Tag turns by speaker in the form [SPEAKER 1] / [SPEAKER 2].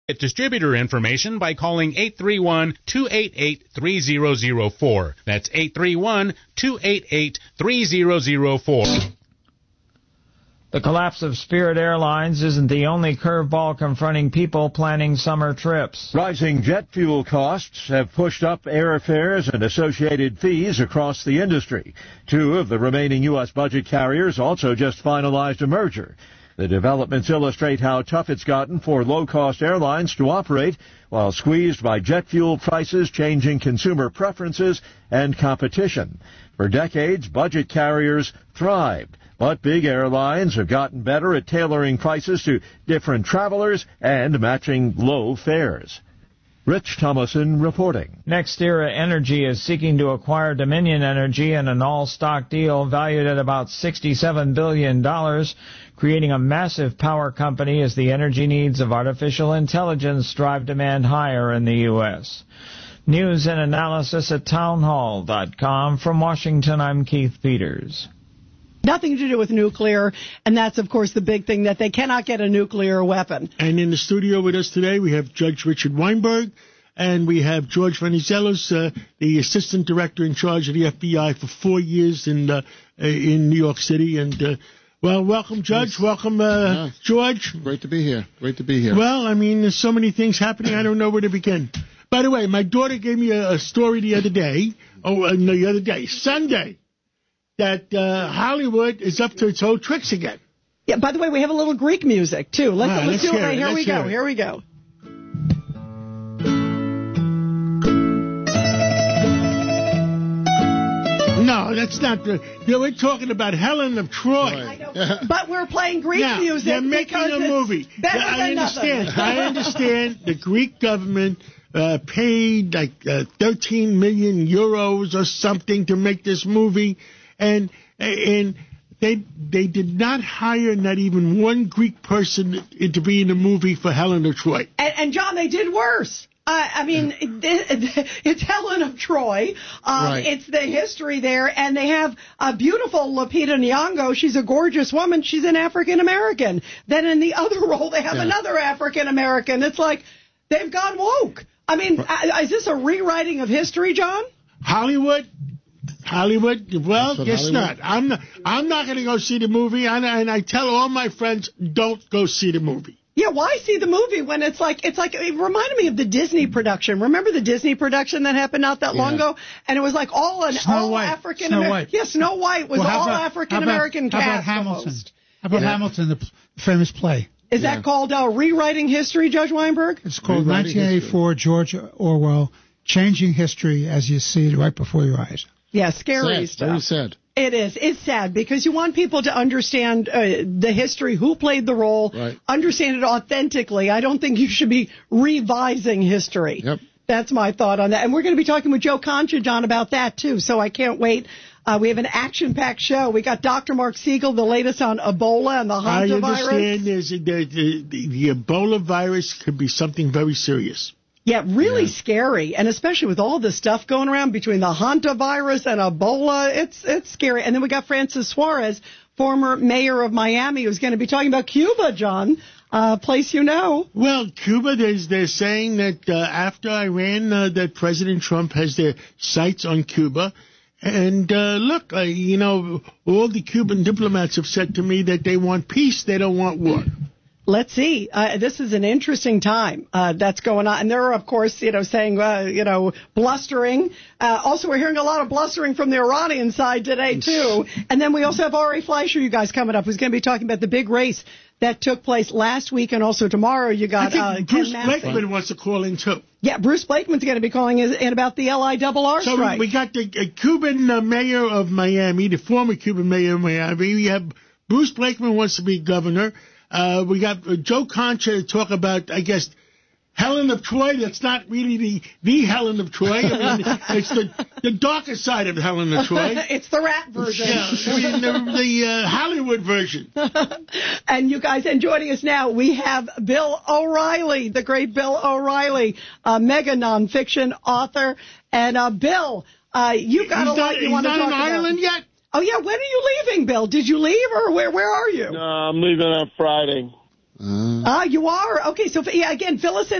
[SPEAKER 1] Get distributor information by calling 831-288-3004. That's 831-288-3004.
[SPEAKER 2] The collapse of Spirit Airlines isn't the only curveball confronting people planning summer trips.
[SPEAKER 3] Rising jet fuel costs have pushed up airfares and associated fees across the industry. Two of the remaining U.S. budget carriers also just finalized a merger. The developments illustrate how tough it's gotten for low-cost airlines to operate while squeezed by jet fuel prices, changing consumer preferences, and competition. For decades, budget carriers thrived. But big airlines have gotten better at tailoring prices to different travelers and matching low fares. Rich Thomason reporting. NextEra Energy is seeking to acquire Dominion Energy in an all-stock deal valued at about $67 billion, creating a massive power company as the energy needs of artificial intelligence drive demand higher in the U.S. News and analysis at townhall.com. From Washington, I'm Keith Peters.
[SPEAKER 4] Nothing to do with nuclear, and that's, of course, the big thing, that they cannot get a nuclear weapon.
[SPEAKER 5] And in the studio with us today, we have Judge Richard Weinberg, and we have George Venizelos, the Assistant Director in charge of the FBI for 4 years in New York City. And, well, welcome, Judge. Yes. Welcome, George.
[SPEAKER 6] Great to be here. Great to be here.
[SPEAKER 5] Well, I mean, there's so many things happening, I don't know where to begin. By the way, my daughter gave me a story Sunday, that Hollywood is up to its old tricks again.
[SPEAKER 4] Yeah, by the way, we have a little Greek music, too. Let's do it right. Here we go. Here we go.
[SPEAKER 5] No, that's not the... We're talking about Helen of Troy.
[SPEAKER 4] I know. But we're playing Greek music.
[SPEAKER 5] They're making a movie. I understand the Greek government paid like 13 million euros or something to make this movie. And they did not hire not even one Greek person to be in the movie for Helen of Troy.
[SPEAKER 4] And John, they did worse. I mean, it's Helen of Troy. Right. It's the history there, and they have a beautiful Lupita Nyong'o. She's a gorgeous woman. She's an African-American. Then in the other role, they have another African-American. It's like they've gone woke. I mean, is this a rewriting of history, John?
[SPEAKER 5] Hollywood? Well, guess not. I'm not going to go see the movie, and I tell all my friends, don't go see the movie.
[SPEAKER 4] Yeah, why see the movie when it's like it reminded me of the Disney production. Remember the Disney production that happened not that long ago? And it was like all African American. Yeah, Snow White was all African American cast.
[SPEAKER 7] How about Hamilton? How about Hamilton, the famous play?
[SPEAKER 4] Is that called rewriting history, Judge Weinberg?
[SPEAKER 7] It's called 1984, George Orwell, changing history as you see it right before your eyes.
[SPEAKER 4] Yeah, scary stuff.
[SPEAKER 6] Very sad.
[SPEAKER 4] It is. It's sad because you want people to understand the history, who played the role, understand it authentically. I don't think you should be revising history.
[SPEAKER 6] Yep.
[SPEAKER 4] That's my thought on that. And we're going to be talking with Joe Concha, John, about that, too, so I can't wait. We have an action-packed show. We got Dr. Mark Siegel, the latest on Ebola and the hantavirus.
[SPEAKER 5] I understand the Ebola virus could be something very serious.
[SPEAKER 4] Yeah, really scary, and especially with all this stuff going around between the hantavirus and Ebola, it's scary. And then we got Francis Suarez, former mayor of Miami, who's going to be talking about Cuba, John, place you know.
[SPEAKER 5] Well, Cuba, they're saying that after Iran, that President Trump has their sights on Cuba. And look, all the Cuban diplomats have said to me that they want peace, they don't want war.
[SPEAKER 4] Let's see. This is an interesting time that's going on. And they're, of course, saying, blustering. Also, we're hearing a lot of blustering from the Iranian side today, too. And then we also have Ari Fleischer, you guys, coming up, who's going to be talking about the big race that took place last week and also tomorrow. You got
[SPEAKER 5] Bruce Blakeman wants to call in, too.
[SPEAKER 4] Yeah, Bruce Blakeman's going to be calling in about the LIRR strike.
[SPEAKER 5] So we got the Cuban mayor of Miami, the former Cuban mayor of Miami. We have Bruce Blakeman wants to be governor. We got Joe Concha to talk about, I guess, Helen of Troy. That's not really the Helen of Troy. I mean, it's the darker side of Helen of Troy.
[SPEAKER 4] It's the rat version.
[SPEAKER 5] Yeah, the Hollywood version.
[SPEAKER 4] And you guys, and joining us now, we have Bill O'Reilly, the great Bill O'Reilly, mega nonfiction author. And Bill, you got a lot you want to talk about.
[SPEAKER 5] He's not in Ireland yet?
[SPEAKER 4] Oh, yeah. When are you leaving, Bill? Did you leave, or where are you?
[SPEAKER 8] No, I'm leaving on Friday.
[SPEAKER 4] You are? Okay, so, again, fill us in